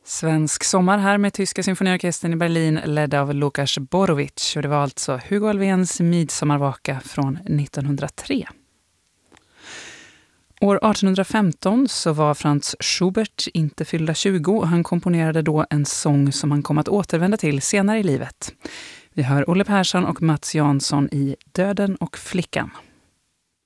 Svensk sommar här med Tyska symfoniorkestern i Berlin ledd av Lukas Borovic, och det var alltså Hugo Alfvéns Midsommarvaka från 1903. År 1815 så var Franz Schubert inte fyllda 20 och han komponerade då en sång som han kom att återvända till senare i livet. Vi hör Olle Persson och Mats Jansson i Döden och flickan.